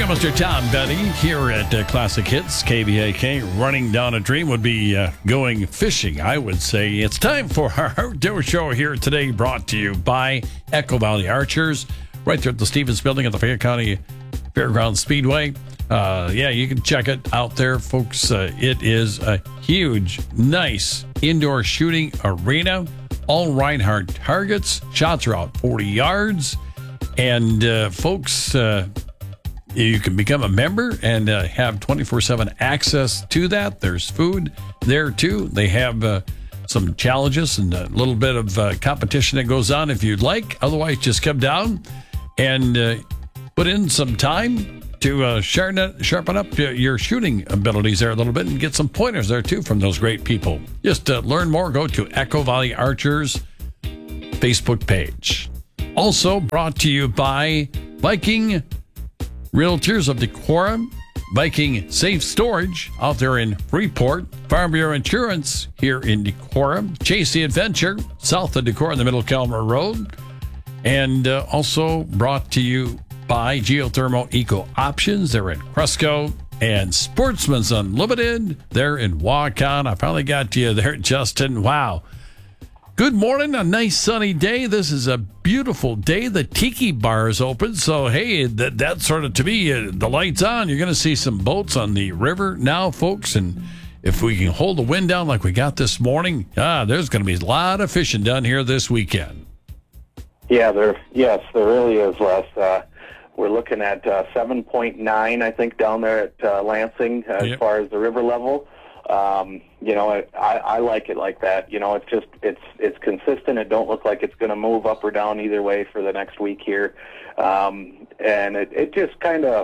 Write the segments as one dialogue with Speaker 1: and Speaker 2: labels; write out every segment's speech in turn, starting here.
Speaker 1: Mr. Tom Benny here at Classic Hits, KBAK. Running down a dream would be going fishing, I would say. It's time for our outdoor show here today, brought to you by Echo Valley Archers, right there at the Stevens Building at the Fayette County Fairgrounds Speedway. You can check it out there, folks. It is a huge, nice indoor shooting arena. All Reinhardt targets. Shots are out 40 yards. And, folks, you can become a member and have 24/7 access to that. There's food there, too. They have some challenges and a little bit of competition that goes on if you'd like. Otherwise, just come down and put in some time to sharpen up your shooting abilities there a little bit and get some pointers there, too, from those great people. Just to learn more, go to Echo Valley Archers Facebook page. Also brought to you by Viking Realtors of Decorum, Viking Safe Storage out there in Freeport, Farm Bureau Insurance here in Decorum, Chasey Adventure south of Decorum, the Middle Kelmer Road, and also brought to you by Geothermal Eco Options. They're in Cresco, and Sportsman's Unlimited. They're in Waukon. I finally got to you there, Justin. Wow. Good morning, a nice sunny day. This is a beautiful day. The Tiki Bar is open, so hey, that's sort of, to me, the light's on. You're going to see some boats on the river now, folks, and if we can hold the wind down like we got this morning, there's going to be a lot of fishing done here this weekend. Yeah, there really is, Les. We're looking at 7.9, I think, down there at Lansing as far as the river level. I like it like that. It's consistent. It don't look like it's going to move up or down either way for the next week here. And it just kind of,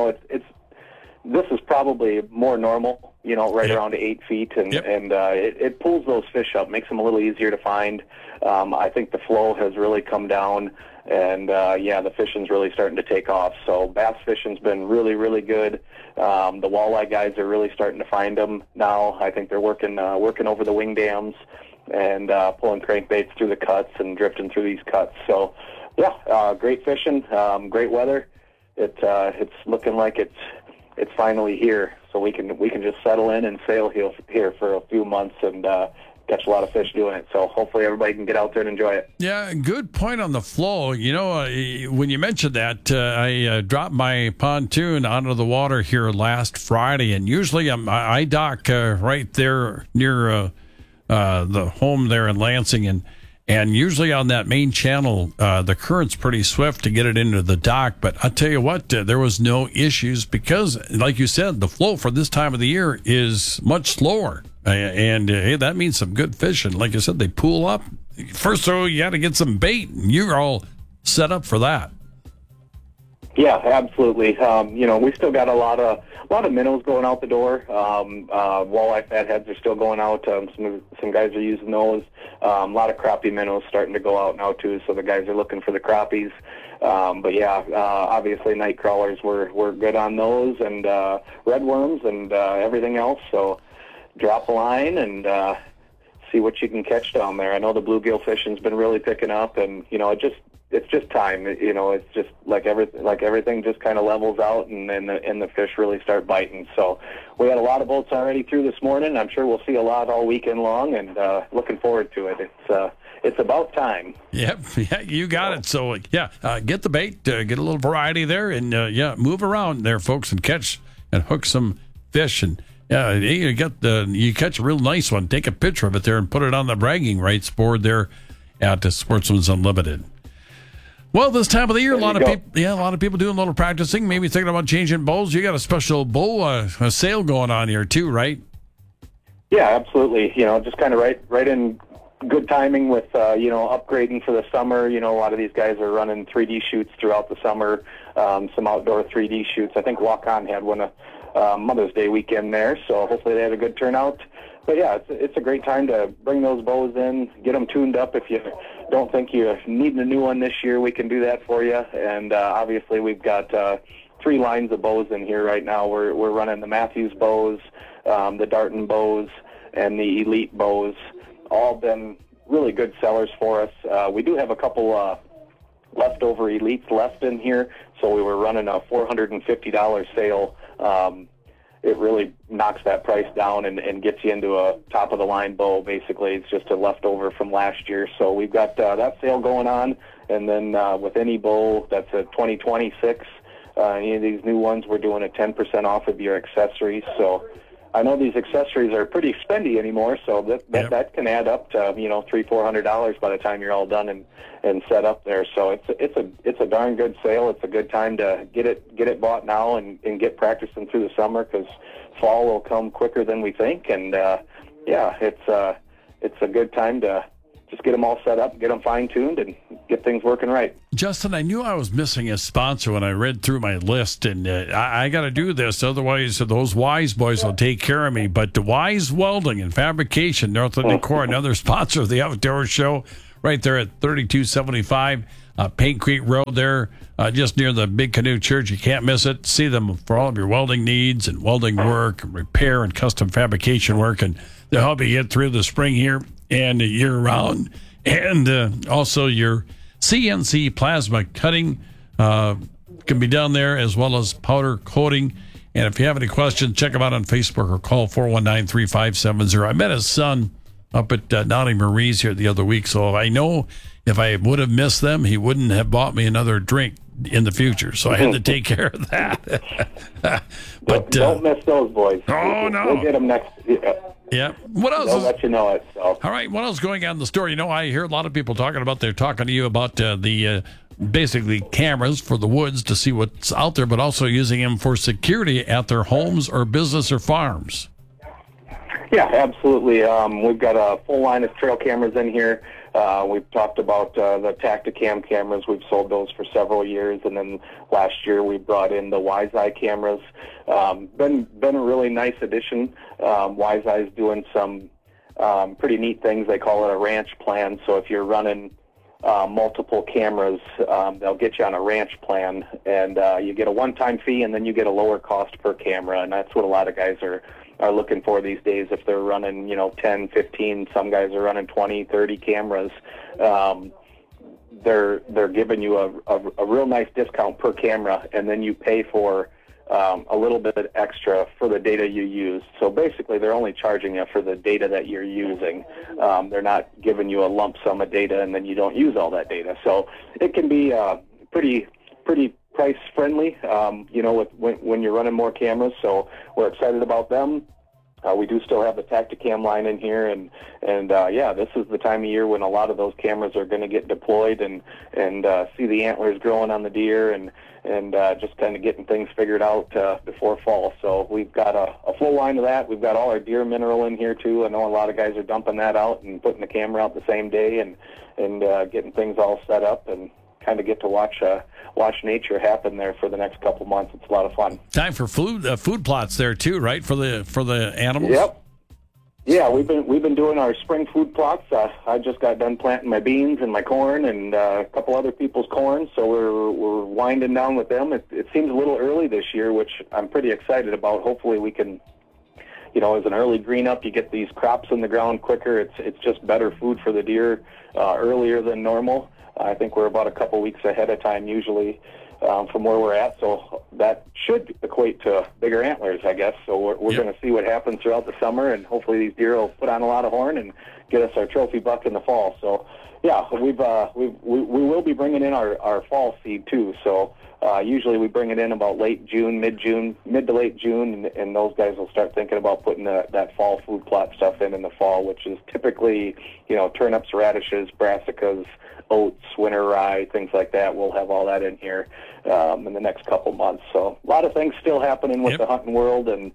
Speaker 1: this is probably more normal, around 8 feet. And it pulls those fish up, makes them a little easier to find. I think the flow has really come down. And, the fishing's really starting to take off. So bass fishing's been really, really good. The walleye guys are really starting to find them now. I think they're working over the wing dams and pulling crankbaits through the cuts and drifting through these cuts. So, great fishing, great weather. It's looking like it's finally here. So we can just settle in and sail here for a few months and catch a lot of fish doing it. So hopefully everybody can get out there and enjoy it. Yeah, good point on the flow. When you mentioned that, I dropped my pontoon onto the water here last Friday, and usually I dock right there near the home there in Lansing, and usually on that main channel, the current's pretty swift to get it into the dock. But I'll tell you what, there was no issues because, like you said, the flow for this time of the year is much slower. And that means some good fishing. Like I said, they pool up. First throw, you got to get some bait, and you're all set up for that. Yeah, absolutely. We still got a lot of minnows going out the door. Walleye fatheads are still going out. Some guys are using those. A lot of crappie minnows starting to go out now too. So the guys are looking for the crappies. Obviously night crawlers were good on those, and redworms and everything else. So drop a line and see what you can catch down there. I know the bluegill fishing's been really picking up, and it's just time. It's just like everything just kind of levels out, and the fish really start biting. So we had a lot of boats already through this morning. I'm sure we'll see a lot all weekend long, and looking forward to it. It's about time. Yep, yeah, you got it. So get the bait, get a little variety there, and move around there, folks, and catch and hook some fish. And you catch a real nice one. Take a picture of it there and put it on the bragging rights board there at the Sportsman's Unlimited. Well, this time of the year, a lot of people doing a little practicing, maybe thinking about changing bows. You got a special bow sale going on here too, right? Yeah, absolutely. Just kind of right in good timing with upgrading for the summer. A lot of these guys are running 3D shoots throughout the summer, some outdoor 3D shoots. I think Waukon had one Mother's Day weekend there, so hopefully they had a good turnout. But it's a great time to bring those bows in, get them tuned up. If you don't think you need a new one this year, we can do that for you. And obviously we've got 3 lines of bows in here right now. We're running the Matthews bows, the Darton bows, and the Elite bows. All been really good sellers for us. We do have a couple
Speaker 2: leftover Elites left in here, so we were running a $450 sale. It really knocks that price down and gets you into a top-of-the-line bow, basically. It's just a leftover from last year. So we've got that sale going on, and then with any bow that's a 2026, any of these new ones, we're doing a 10% off of your accessories. So I know these accessories are pretty spendy anymore, so that can add up to $300-$400 by the time you're all done and set up there. So it's a darn good sale. It's a good time to get it bought now and get practicing through the summer, because fall will come quicker than we think. And it's a good time to just get them all set up, get them fine-tuned, and get things working right.
Speaker 1: Justin, I knew I was missing a sponsor when I read through my list, and I got to do this. Otherwise, those Wise boys will take care of me. But the Wise Welding and Fabrication, Northland Decor, another sponsor of the Outdoor Show, right there at 3275 Paint Creek Road there, just near the Big Canoe Church. You can't miss it. See them for all of your welding needs and welding work, and repair and custom fabrication work, and they'll help you get through the spring here and year-round. And also your CNC plasma cutting can be done there, as well as powder coating. And if you have any questions, check them out on Facebook or call 419-3570. I met his son up at Donnie Marie's here the other week, so I know if I would have missed them, he wouldn't have bought me another drink in the future. So I had to take care of that. But
Speaker 2: don't miss those boys.
Speaker 1: Oh, no.
Speaker 2: We'll get them next.
Speaker 1: Yeah. What else?
Speaker 2: They'll let you know it. So.
Speaker 1: All right. What else going on in the store? I hear a lot of people talking about. They're talking to you about the basically cameras for the woods to see what's out there, but also using them for security at their homes or business or farms.
Speaker 2: Yeah, absolutely. We've got a full line of trail cameras in here. We've talked about the Tacticam cameras. We've sold those for several years, and then last year we brought in the WiseEye cameras. Been a really nice addition. WiseEye's doing some pretty neat things. They call it a ranch plan. So if you're running multiple cameras, they'll get you on a ranch plan, and you get a one-time fee, and then you get a lower cost per camera, and that's what a lot of guys are looking for these days. If they're running 10, 15, some guys are running 20, 30 cameras, they're giving you a real nice discount per camera, and then you pay for a little bit extra for the data you use. So basically they're only charging you for the data that you're using. They're not giving you a lump sum of data and then you don't use all that data. So it can be pretty price friendly, when you're running more cameras. So we're excited about them. We do still have the Tacticam line in here, and this is the time of year when a lot of those cameras are going to get deployed and see the antlers growing on the deer and just kind of getting things figured out before fall. So we've got a full line of that. We've got all our deer mineral in here too. I know a lot of guys are dumping that out and putting the camera out the same day and getting things all set up and kind of get to watch nature happen there for the next couple months. It's a lot of fun.
Speaker 1: Time for food plots there too, right? For the animals.
Speaker 2: Yep. Yeah, we've been doing our spring food plots. I just got done planting my beans and my corn and a couple other people's corn, so we're winding down with them. It seems a little early this year, which I'm pretty excited about. Hopefully we can, as an early green up, you get these crops in the ground quicker. It's just better food for the deer earlier than normal. I think we're about a couple weeks ahead of time usually from where we're at, so that should equate to bigger antlers, I guess. So we're going to see what happens throughout the summer, and hopefully these deer will put on a lot of horn and get us our trophy buck in the fall. So yeah, we will be bringing in our fall seed too. So usually we bring it in about late June, mid to late June, and those guys will start thinking about putting that fall food plot stuff in the fall, which is typically turnips, radishes, brassicas, oats, winter rye, things like that. We'll have all that in here in the next couple months. So a lot of things still happening with the hunting world, and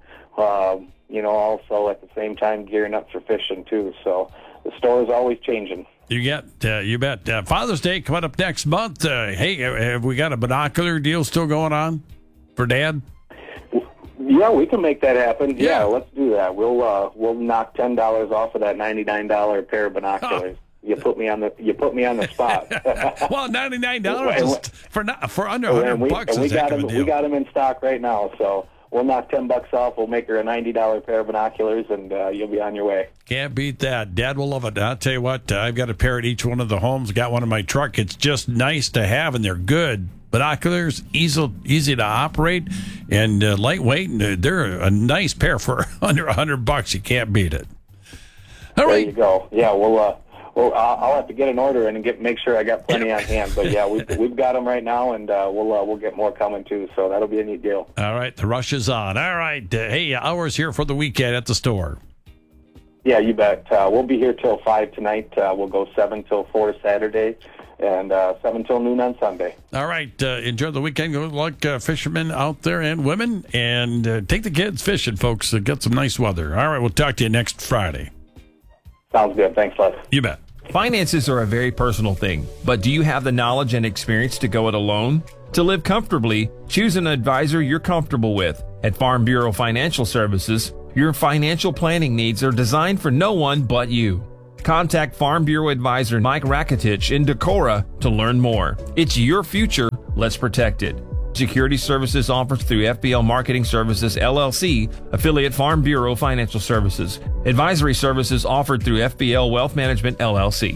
Speaker 2: also at the same time gearing up for fishing too. So the store is always changing.
Speaker 1: You bet. Father's Day coming up next month. Hey, have we got a binocular deal still going on for Dad?
Speaker 2: Yeah, we can make that happen. Yeah, let's do that. We'll knock $10 off of that $99 pair of binoculars.
Speaker 1: Oh.
Speaker 2: You put me on the spot.
Speaker 1: Well, $99 for under $100 bucks.
Speaker 2: We got them in stock right now. So we'll knock $10 off. We'll make her a $90 pair of binoculars, and you'll be on your way.
Speaker 1: Can't beat that. Dad will love it. I'll tell you what, I've got a pair at each one of the homes. Got one in my truck. It's just nice to have, and they're good. Binoculars, easy to operate, and lightweight. And they're a nice pair for under $100. You can't beat it. All right.
Speaker 2: There you go. Yeah, well, I'll have to get an order and make sure I got plenty on hand. But yeah, we've got them right now, and we'll get more coming too. So that'll be a neat deal.
Speaker 1: All right, the rush is on. All right, hey, hours here for the weekend at the store.
Speaker 2: Yeah, you bet. We'll be here till 5 tonight. We'll go 7 till 4 Saturday, and 7 till noon on Sunday.
Speaker 1: All right, enjoy the weekend. Good luck, fishermen out there and women, and take the kids fishing, folks. Get some nice weather. All right, we'll talk to you next Friday.
Speaker 2: Sounds good. Thanks, Les.
Speaker 1: You bet.
Speaker 3: Finances are a very personal thing, but do you have the knowledge and experience to go it alone? To live comfortably, choose an advisor you're comfortable with. At Farm Bureau Financial Services, your financial planning needs are designed for no one but you. Contact Farm Bureau Advisor Mike Rakitich in Decorah to learn more. It's your future. Let's protect it. Security services offered through FBL Marketing Services, LLC, affiliate Farm Bureau Financial Services. Advisory services offered through FBL Wealth Management, LLC.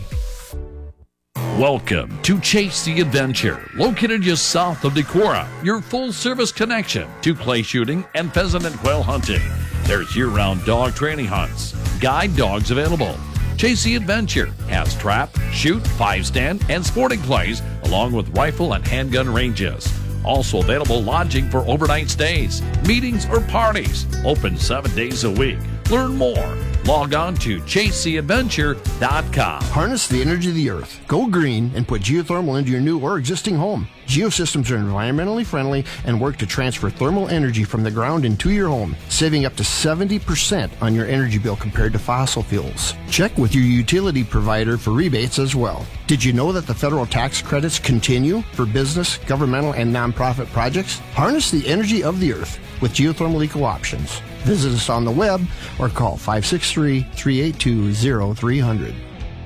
Speaker 1: Welcome to Chase the Adventure, located just south of Decorah, your full-service connection to clay shooting and pheasant and quail hunting. There's year-round dog training hunts, guide dogs available. Chase the Adventure has trap, shoot, 5-stand, and sporting plays, along with rifle and handgun ranges. Also available lodging for overnight stays, meetings, or parties. Open 7 days a week. Learn more. Log on to chasetheadventure.com.
Speaker 4: Harness the energy of the earth. Go green and put geothermal into your new or existing home. Geosystems are environmentally friendly and work to transfer thermal energy from the ground into your home, saving up to 70% on your energy bill compared to fossil fuels. Check with your utility provider for rebates as well. Did you know that the federal tax credits continue for business, governmental, and nonprofit projects? Harness the energy of the earth with geothermal eco options. Visit us on the web or call 563-382-0300.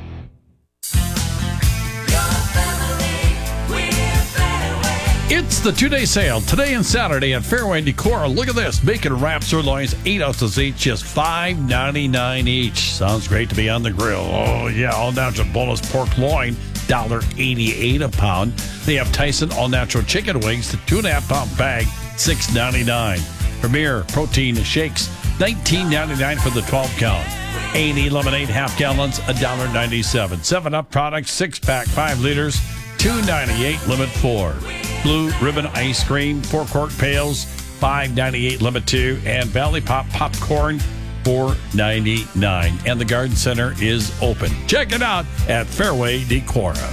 Speaker 1: It's the 2-day sale today and Saturday at Fairway Decorah. Look at this. Bacon wrap sirloins, 8 ounces each, just $5.99 each. Sounds great to be on the grill. Oh, yeah. All natural boneless pork loin, $1.88 a pound. They have Tyson all natural chicken wings, the 2.5 pound bag, $6.99. Premier protein shakes, $19.99 for the 12 count. A&E lemonade half gallons, $1.97. 7-Up products, 6-pack, 5 liters, $2.98 limit 4. Blue Ribbon ice cream, 4-quart pails, $5.98 limit 2, and Valley Pop popcorn, $4.99. And the garden center is open. Check it out at Fairway Decorah.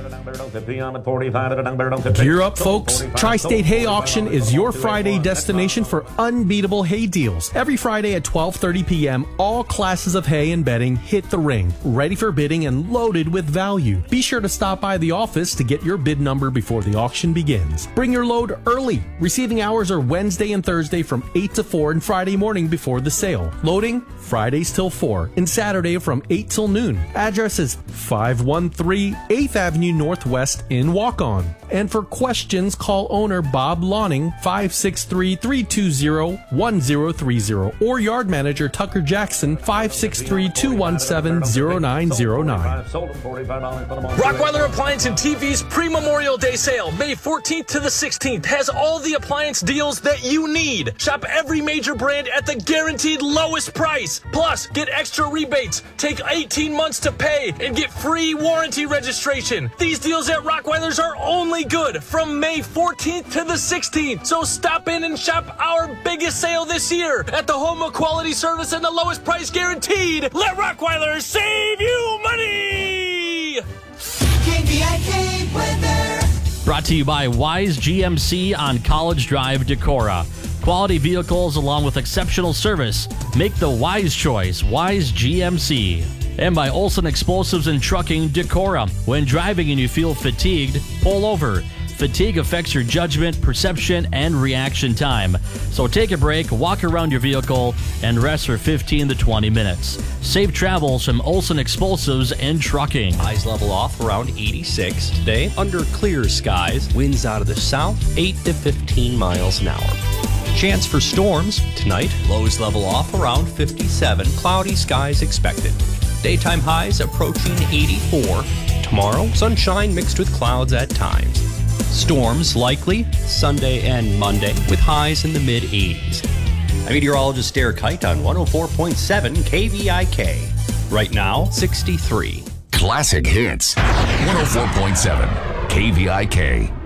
Speaker 5: Gear up, folks. Tri-State Hay Auction is your Friday destination for unbeatable hay deals. Every Friday at 12:30 p.m., all classes of hay and bedding hit the ring, ready for bidding and loaded with value. Be sure to stop by the office to get your bid number before the auction begins. Bring your load early. Receiving hours are Wednesday and Thursday from 8 to 4 and Friday morning before the sale. Loading, Fridays till 4 and Saturday from 8 till noon. Address is 513 8th Avenue Northwest in Walk-On. And for questions, call owner Bob Lawning, 563-320-1030, or yard manager Tucker Jackson, 563-217-0909.
Speaker 6: Rockweiler Appliance and TV's pre-Memorial Day sale, May 14th to the 16th, has all the appliance deals that you need. Shop every major brand at the guaranteed lowest price. Plus, get extra rebates, take 18 months to pay, and get free warranty registration. These deals at Rockweiler's are only good from May 14th to the 16th. So stop in and shop our biggest sale this year at the home of quality service and the lowest price guaranteed. Let Rockweiler save you money!
Speaker 7: KVIK weather.
Speaker 8: Brought to you by Wise GMC on College Drive, Decorah. Quality vehicles along with exceptional service. Make the wise choice, Wise GMC. And by Olson Explosives and Trucking, Decorah. When driving and you feel fatigued, pull over. Fatigue affects your judgment, perception, and reaction time. So take a break, walk around your vehicle, and rest for 15 to 20 minutes. Safe travels from Olson Explosives and Trucking.
Speaker 9: Highs level off around 86 today. Under clear skies, winds out of the south, 8 to 15 miles an hour. Chance for storms tonight. Lows level off around 57. Cloudy skies expected. Daytime highs approaching 84. Tomorrow, sunshine mixed with clouds at times. Storms likely Sunday and Monday with highs in the mid-80s. I'm meteorologist Derek Height on 104.7 KVIK. Right now, 63.
Speaker 10: Classic Hits, 104.7 KVIK.